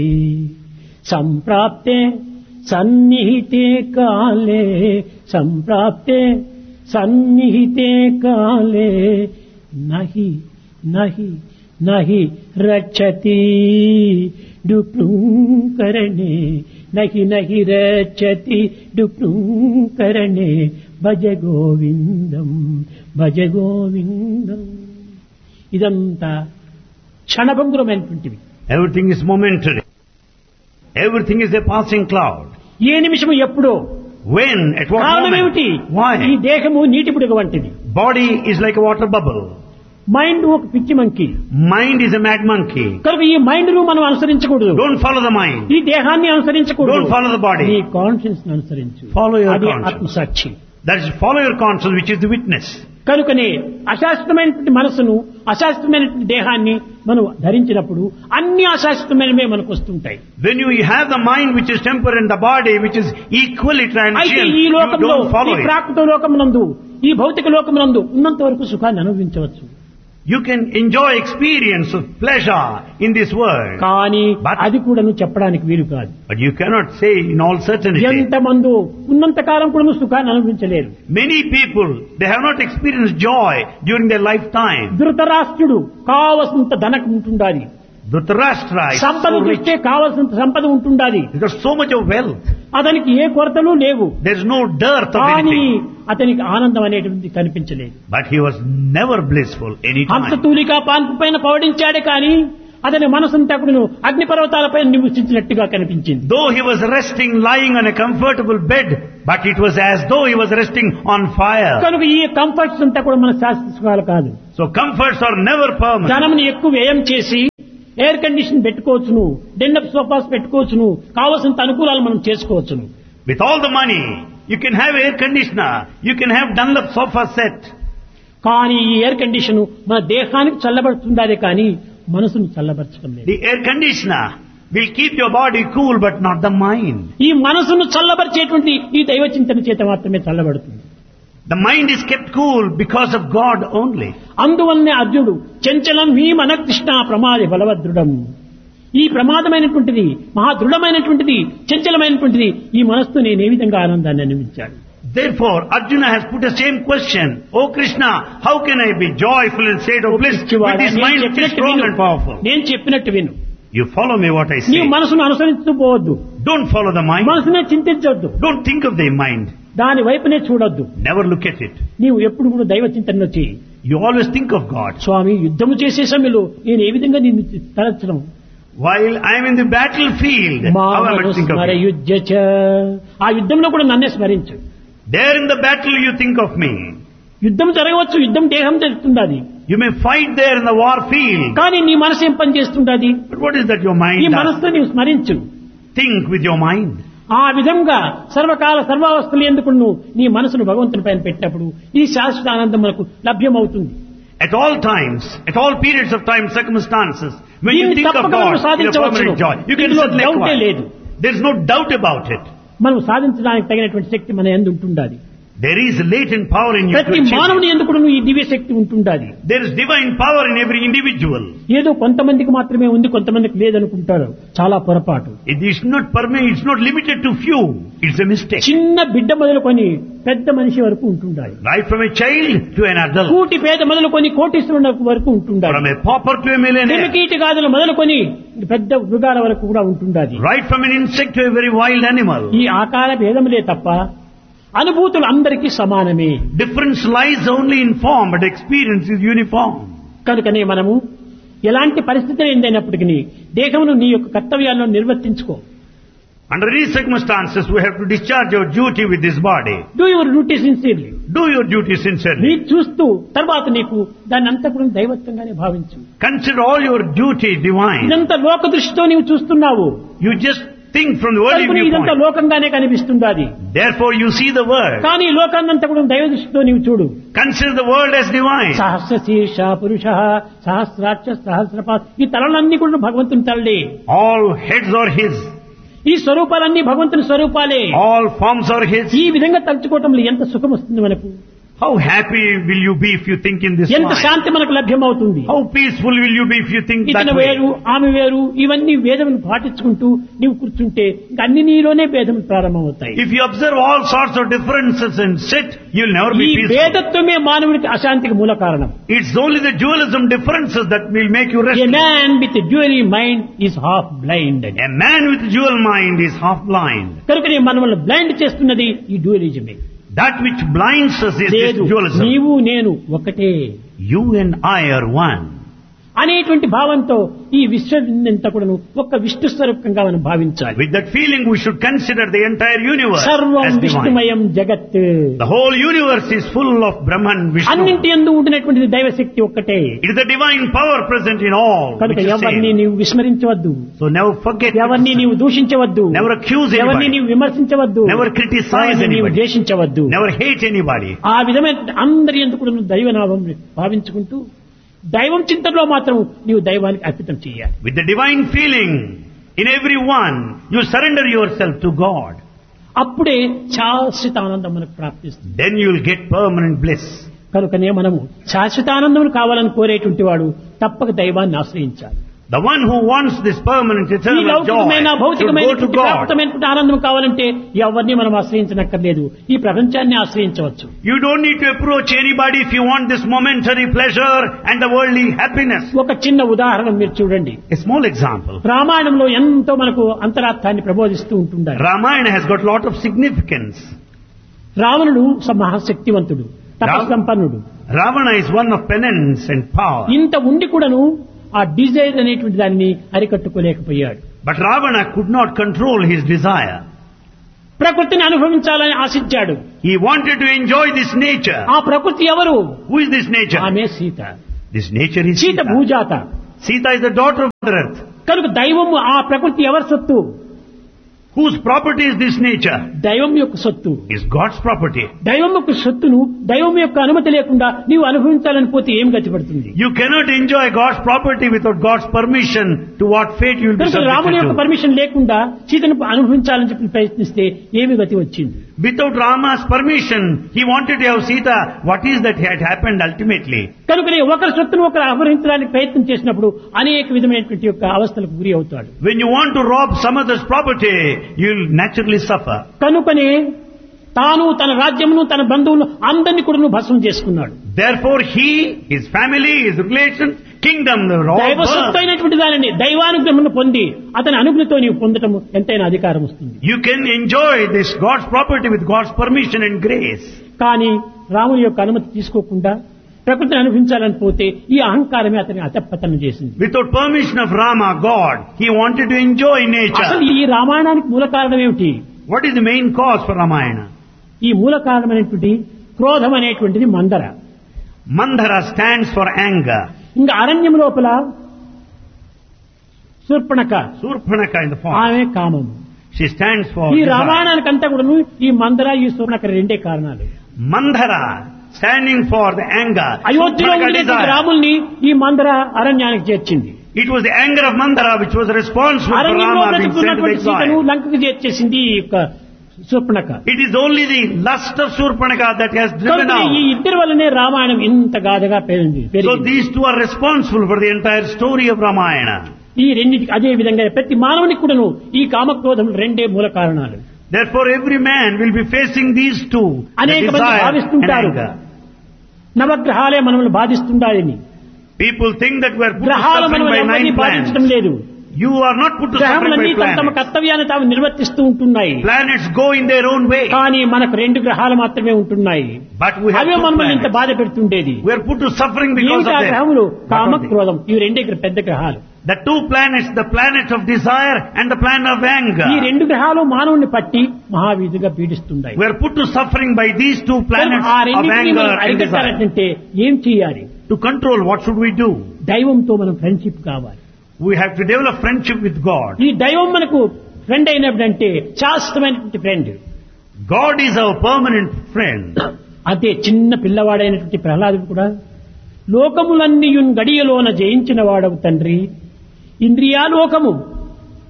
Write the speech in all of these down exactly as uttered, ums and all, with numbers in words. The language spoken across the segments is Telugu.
సంప్రాప్తే సన్నిహితే కాలే సంప్రాప్తే సన్నిహితే కాలే నహి నహి నహి రక్షతి డుక్రుంకరణే నహి నహి రక్షతి డుక్రుంకరణే భజ గోవిందం భజ గోవిందం. ఇదంతా క్షణభంగురమైనటువంటివి. Everything is momentary. Everything is a passing cloud. ఏ నిమిషము ఎప్పుడో. When? At what కారణం ఏమిటి? moment? Why? ఈ దేహము నీటి బుడగ వంటిది. Body is like a water bubble. Mind ఒక పిచ్చి మంకి. Mind is a mad monkey. కనుక ఈ మైండ్ ను మనం అనుసరించకూడదు. Don't follow the mind. ఈ దేహాన్ని అనుసరించకూడదు. Don't follow the body. నీ కాన్షియన్స్ ను అనుసరించు. Follow your అది conscience. ఆత్మసాక్షి. That is, follow your conscience, which is the witness. కనుకనే అశాశ్వతమైనటువంటి మనసును అశాశ్వతమైనటువంటి దేహాన్ని మనం ధరించినప్పుడు అన్ని అశాశ్వతమైనవే మనకు వస్తుంటాయి. When you have the mind which is temporary and the body which is equally అయితే transient, ఈ you లోకంలో don't follow ఈ it. ప్రాకృత లోకమునందు ఈ భౌతిక లోకమునందు ఉన్నంత వరకు సుఖాన్ని అనుభవించవచ్చు. You can enjoy experience of pleasure in this world. కానీ But- అది కూడా నువ్వు చెప్పడానికి వీలు కాదు. But you cannot say in all certainty. ఎంతమంది ఉన్నంత కాలం కూడా నువ్వు సుఖాన్ని అనుభవించలేరు. Many people, they have not experienced joy during their lifetime. ధృతరాష్ట్రుడు కావలసినంత ధనకు ఉంటుండాలి. Dhritarashtra is సంపద so rich. చూస్తే కావలసినంత సంపద ఉంటుండాలి. He's got so much of wealth. అతనికి ఏ కొరతలు లేవు. There is no dearth of కానీ anything. అతనికి ఆనందం అనేటువంటిది కనిపించలేదు. But he was never blissful any హంస time. తూలికా పాన్పు పైన పవడించాడే కానీ అతని మనసంతా కూడా అగ్నిపర్వతాలపై నివసించినట్టుగా కనిపించింది. Though he was resting, lying on a comfortable bed, but it was as though he was resting on fire. కనుక ఈ కంఫర్ట్స్ అంతా కూడా మన శాశ్వత సుఖాలు కాదు. So comforts are never permanent. ధనంని ఎక్కువ వ్యయం చేసి ఎయిర్ కండిషన్ పెట్టుకోవచ్చును, డెండప్ సోఫాస్ పెట్టుకోవచ్చును, కావలసినంత అనుకూలాలు మనం చేసుకోవచ్చును. With all the money, you can have air conditioner, you can have Dunlop sofa set. కానీ ఈ ఎయిర్ కండిషన్ మన దేహానికి చల్లబడుతుందే కానీ మనసును చల్లబరచడం లేదు. The air conditioner will keep your body cool, but not the mind. ఈ మనసును చల్లబరిచేటువంటి ఈ దైవ చింతన చేత మాత్రమే చల్లబడుతుంది. The mind is kept cool because of God only. అందువల్లనే అర్జునుడు చంచలం హీ మన కృష్ణ ప్రమాది బలవదృఢం. ఈ ప్రమాదమైనటువంటిది మహా దృఢమైనటువంటిది చంచలమైనటువంటిది ఈ మనస్సు నేను ఏ విధంగా ఆనందాన్ని అనుభవించాను. Therefore, Arjuna has put the same question. Oh Krishna, how can I be joyful in state of bliss with this mind which is strong and powerful? నేను చెప్పినట్టు విను. You follow me what I say. నీవు మనసును అనుసరిస్తూ పోవద్దు. Don't follow the mind. మనసునే చింతించవద్దు. Don't think of the mind. దాని వైపునే చూడొద్దు. Never look at it. నీవు ఎప్పుడు కూడా దైవ చింతనలో చేయి. You always think of God. స్వామి యుద్ధము చేసే సమయంలో నేను ఏ విధంగా నిన్ను తలచడం. While I am in the battlefield, how am I to think of you? స్మరయుజ్యచ. ఆ యుద్ధంలో కూడా నన్నే స్మరించు. There in the battle you think of me. యుద్ధం జరగవచ్చు, యుద్ధం దేహం జరుగుతుండాది. You may fight there in the war field. కానీ నీ మనసు ఏం పని చేస్తుండాది? But what is that your mind ఈ does? మనసుతో నీవు స్మరించు. Think with your mind. ఆ విధంగా సర్వకాల సర్వావస్థలు ఎందుకు నువ్వు నీ మనసును భగవంతుని పైన పెట్టినప్పుడు ఈ శాశ్వత ఆనందం మనకు లభ్యమవుతుంది. At all times, at all periods of time, circumstances, when you దీన్ని think of తప్పక God, మనం you have సాధించవచ్చును. permanent joy. You can దీనిలో certainly డౌటే acquire. లేదు. There is no doubt about it. మనం సాధించడానికి తగినటువంటి శక్తి మన యందు ఉంటుండాలి. There is latent power in you to ప్రతి achieve మానవుని it. ఎందుకు ఈ దివ్య శక్తి ఉంటుండాలి. There is divine power in every individual. ఏదో కొంతమందికి మాత్రమే ఉంది, కొంతమందికి లేదనుకుంటారు. చాలా పొరపాటు. It is not permanent. It's not limited to few. It's a mistake. చిన్న బిడ్డ మొదలుకొని పెద్ద మనిషి వరకు ఉంటుండాలి. Right from a child to an adult. కూటి పేద మొదలుకొని కోటీశ్వరుల వరకు ఉంటుండాలి. From a pauper to a millionaire. క్రిమికీట గాదులు మొదలుకొని పెద్ద మృగాల వరకు కూడా ఉంటుండాలి. Right from an insect to a very wild animal. ఈ ఆకార భేదములే తప్ప అనుభూతులు అందరికీ సమానమే. Difference lies only in form, but experience is uniform. కనుకనే మనము ఎలాంటి పరిస్థితులు ఏందైనప్పటికీ దేహమును నీ యొక్క కర్తవ్యాలను నిర్వర్తించుకో. Under these circumstances, we have to discharge your duty with this body. Do your duty sincerely. Do your duty sincerely. నీ చూస్తూ తర్వాత నీకు దాన్ని అంతా కూడా దైవత్వంగానే భావించు. Consider all your duty divine. ఇదంతా లోక దృష్టితో నీవు చూస్తున్నావు. You just think from the worldly కనుక ఇదంతా viewpoint. లోకంగానే కనిపిస్తుంది. Therefore, you see the world. కానీ ఈ లోకాన్నంతా కూడా దైవ దృష్టితో నీవు చూడు. Consider the world as divine. సహస్ర శీర్ష పురుష సహస్రాక్ష సహస్రపాత్ ఈ తలలన్నీ కూడా భగవంతుని తలలే. All heads are His. ఈ స్వరూపాలన్నీ భగవంతుని స్వరూపాలే. All forms are His. ఈ విధంగా తలుచుకోవటంలో ఎంత సుఖం వస్తుంది మనకు. How happy will you be if you think in this ఎంత way? శాంతి మనకు లభ్యమవుతుంది. How peaceful will you be if you think that ఇతను way? వేరు ఆమె వేరు ఇవన్నీ వేదమును పాటించుకుంటూ నీవు కూర్చుంటే ఇంకా అన్ని నీలోనే భేదములు ప్రారంభమవుతాయి. If you observe all sorts of differences and sit, you'll never ఈ be peaceful. భేదత్వమే మానవునికి అశాంతికి మూల కారణం. It's only the dualism differences that will make you A restless. man with a dually mind is half blind. A man with dual mind is half blind. కనుక మనల్ని బ్లైండ్ చేస్తున్నది ఈ డ్యూయలిజమే. That which blinds us is this లేదు dualism. నీవు నేను ఒకటే You and I are one. అనేటువంటి భావంతో ఈ విశ్వంతా కూడా ఒక్క విష్ణు స్వరూపంగా మనం భావించాలి. With that feeling, we should consider the entire universe సర్వం as divine. విష్ణుమయం జగత్. The whole universe is full of Brahman, Vishnu. అన్నింటి యందు ఉండినటువంటిది దైవశక్తి ఒక్కటే. It is the divine power present in all. కనుక which is ఎవరిని same. నీవు విస్మరించవద్దు, So never forget. ఎవరిని నీవు దూషించవద్దు, Never accuse ఎవరిని anybody. నీవు విమర్శించవద్దు, Never criticize ఎవరిని నీవు anybody. ద్వేషించవద్దు. Never hate anybody. ఆ విధమైన అందరి ఎందుకు కూడా నువ్వు దైవనామం భావించుకుంటూ దైవం చింతనలో మాత్రం నీవు దైవానికి అర్పితం చేయాలి. With the divine feeling in everyone, you surrender yourself to God. అప్పుడే శాశ్వత ఆనందం మనకు ప్రాప్తిస్తుంది. Then you will get permanent bliss. కనుకనే మనము శాశ్వత ఆనందం కావాలని కోరేటువంటి వాడు తప్పక దైవాన్ని ఆశ్రయించాలి. The one who wants this permanent ఈ eternal joy లౌకికమైన should go to భౌతికమైనటువంటి God. ప్రాప్తమైనటువంటి ఆనందం కావాలంటే ఎవరిని మనం ఆశ్రయించనక్కర్లేదు, ఈ ప్రపంచాన్ని ఆశ్రయించవచ్చు. You don't need to approach anybody if you want this momentary pleasure and the worldly happiness. ఒక చిన్న ఉదాహరణ మీరు చూడండి. A small example. రామాయణంలో ఎంతో మనకు అంతరార్థాన్ని ప్రబోధిస్తూ ఉంటుండాలి. Ramayana has got lot of significance. రావణుడు మహాశక్తివంతుడు, తపస్సంపన్నుడు. Ravana is one of penance and power. ఇంత ఉండి కూడాను ఆ డిజైర్ అనేటువంటి దాన్ని అరికట్టుకోలేకపోయాడు. But Ravana could not control his desire. ప్రకృతిని అనుభవించాలని ఆశించాడు. He wanted to enjoy this nature. ఆ ప్రకృతి ఎవరు? Who is this nature? ఆమె Sita. This nature is Sita Sita. భూజాత. Sita is the daughter of Mother Earth. కనుక దైవము ఆ ప్రకృతి ఎవరి సొత్తు? Whose property is this nature? దైవం యొక్క సొత్తు. Is God's property. దైవం యొక్క సొత్తును దైవం యొక్క అనుమతి లేకుండా నీవు అనుభవించాలని పోతే ఏం గతి పడుతుంది? You cannot enjoy God's property without God's permission. To what fate you will be కనుక రాముని యొక్క subjected to. పర్మిషన్ లేకుండా సీతను అనుభవించాలని చెప్పి ప్రయత్నిస్తే ఏమి గతి వచ్చింది? Without Rama's permission, he wanted to have Sita. What is that had happened ultimately? కనుకనే ఒకరి సొత్తును ఒకరు అపహరించడానికి ప్రయత్నం చేసినప్పుడు అనేక విధమైనటువంటి యొక్క అవస్థలకు గురి అవుతాడు. When you want to rob some other's property, you will naturally suffer. కనుకనే తాను తన రాజ్యమును తన బంధువులను అందరినీ కూడా భస్మం చేసుకున్నాడు. Therefore he, his family, his relations, kingdom, they were all దైవ burned. సొత్తు అయినటువంటి దానిని దైవానుగ్రహమును పొంది అతని అనుగ్రహంతో నీవు పొందటం ఎంతైనా అధికారం వస్తుంది. You can enjoy this God's property with God's permission and grace. కానీ రాముని యొక్క అనుమతి తీసుకోకుండా ప్రకృతిని అనుభవించాలని పోతే ఈ అహంకారమే అతని అతపతనం చేసింది. Without permission of Rama, God, he wanted to enjoy nature. అసలు ఈ రామాయణానికి మూల కారణం ఏమిటి? What is the main cause for Ramayana? ఈ మూల కారణమైనటువంటి క్రోధం అనేటువంటిది మందర. Mandhara stands for anger. ఇంకా అరణ్యం లోపల Shurpanakha, Surpanaka in the form. ఆమె కామం. She stands for ఈ desire. రామాయణానికి అంతా కూడా ఈ మందర ఈ శూర్పణఖ రెండే కారణాలు. Mandhara standing for the anger. అయోధ్యలో Surpanaka ఉండేటువంటి desire. రాముల్ని ఈ మందర అరణ్యానికి చేర్చింది. It was the anger of Mandhara which was responsible for అరణ్యంలో Rama being sent to the బ్రతుకున్నటువంటి సీతను exile. లంకకు చేర్చేసింది ఈ యొక్క Shurpanakha. It is only the lust of Surpanaka that has driven కనుక ఈ out. ఇద్దరి వల్లనే రామాయణం ఇంత గాథగా పెరిగింది. So పెరిగింది. these two are responsible for the entire story of Ramayana. ఈ రెండింటికి అదే విధంగా ప్రతి మానవునికి కూడాను ఈ కామక్రోధములు రెండే మూల కారణాలు. Therefore every man will be facing these two, the అనేక మంది desire and భావిస్తుంటారు anger. నవగ్రహాలే మనల్ని బాధిస్తుండాలని. People think that we are put to గ్రహాలు suffering మనం by ఎవరిని nine బాధించడం planets. లేదు. You are not put to suffering గ్రహములన్నీ by తమ తమ planets. కర్తవ్యాన్ని తాము నిర్వర్తిస్తూ ఉంటున్నాయి. Planets go in their own way. కానీ మనకు రెండు గ్రహాలు మాత్రమే ఉంటున్నాయి. But we have away two మనల్ని ఇంత planets. బాధ పెడుతుండేది. We are put to suffering because ఏమిటి of ఆ them. గ్రహములు? Comma, What are they? క్రోధం. ఇవి రెండే పెద్ద గ్రహాలు. The two planets, the planet of desire and the planet of anger. ఈ రెండు గ్రహాలు మానవుని పట్టి మహావీధిగా పీడిస్తున్నాయి. We are put to suffering by these two planets ఆ of రెండింటిని anger మనం and desire. అరికట్టాలంటే ఏం చేయాలి? To control, what should we do? దైవంతో మనం ఫ్రెండ్షిప్ కావాలి. We have to develop friendship with God. ఈ దైవం మనకు ఫ్రెండ్ అయినప్పుడంటే శాశ్వతమైనటువంటి friend. God is our permanent friend. అదే చిన్న పిల్లవాడైనటువంటి ప్రహ్లాదుడు కూడా లోకములన్నీయున్ గడియలోన జయించిన వాడవు తండ్రి, ఇంద్రియాలోకము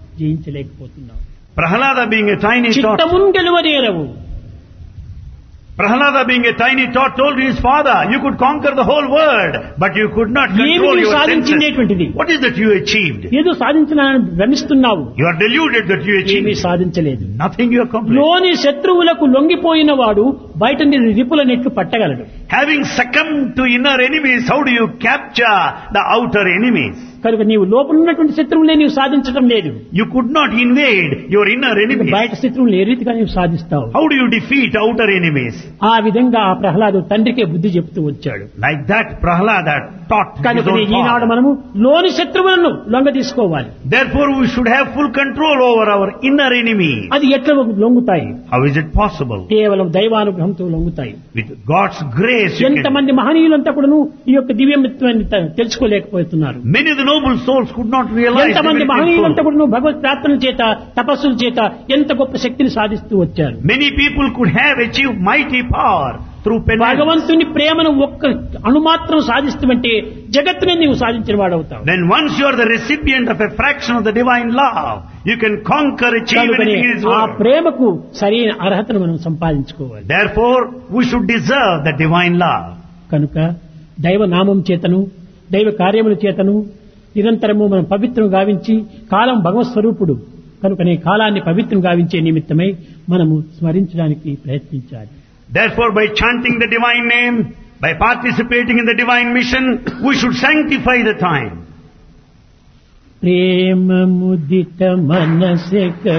జయించలేకపోతున్నావు. Prahalada being a tiny child, చిత్తమున్ గెలువనేరవు. Prahlada, being a tiny tot, told his father, you could conquer the whole world, but you could not control ఏమి your సాధించినటువంటిది? senses. What is that you achieved? ఏదో సాధించినానని భ్రమిస్తున్నావు. You are deluded that you ఏమీ achieved. సాధించలేదు. Nothing you accomplished. లోని శత్రువులకు లొంగిపోయిన వాడు బయట రిపుల నెట్లు పట్టగలడు. Having succumbed to inner enemies, how do you capture the outer enemies? కనుక నీవు లోపల ఉన్నటువంటి శత్రువులే నీవు సాధించడం లేదు. You could not invade your inner enemies. బయట శత్రువులు ఏ రీతిగా నీవు సాధిస్తావు? How do you defeat outer enemies? ఆ విధంగా ఆ ప్రహ్లాదు తండ్రికే బుద్ధి చెప్తూ వచ్చాడు. Like that, Prahlada taught his కనుక own ఈనాడు father. మనము లోని శత్రువులను లొంగ తీసుకోవాలి. Therefore, we should have full control over our inner enemies. అది ఎట్లా లొంగుతాయి? How is it possible? కేవలం దైవానుగ్రహంతో లొంగుతాయి. With God's grace, you can. ఎంతమంది మహనీయులంతా కూడాను ఈ యొక్క దివ్యత్వాన్ని తెలుసుకోలేకపోతున్నారు. Many of the noble souls could not realize the ఎంతమంది divinity మహనీయులంతా soul. కూడాను భగవత్ ప్రార్థన చేత తపస్సుల చేత ఎంత గొప్ప శక్తిని సాధిస్తూ వచ్చారు. Many people could have achieved mighty power through penance. భగవంతుని ప్రేమను ఒక్క అణుమాత్రం సాధిస్తామంటే జగత్తునే నీవు సాధించిన వాడవుతావు. Then once you are the recipient of a fraction of the divine love, you can conquer, achieve కనుకనే anything in this ఆ world. ప్రేమకు సరైన అర్హతను మనం సంపాదించుకోవాలి. Therefore, we should deserve the divine love. కనుక దైవ నామం చేతను దైవ కార్యముల చేతను నిరంతరము మనం పవిత్రం గావించి కాలం భగవత్ స్వరూపుడు కనుకనే కాలాన్ని పవిత్రం గావించే నిమిత్తమై మనము స్మరించడానికి ప్రయత్నించాలి. Therefore, by chanting the divine name, by participating in the divine mission, we should sanctify the time. Prema ముదిత మనసె